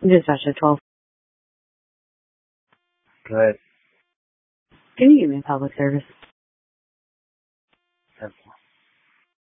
Dispatch at 12. Go ahead. Can you give me public service?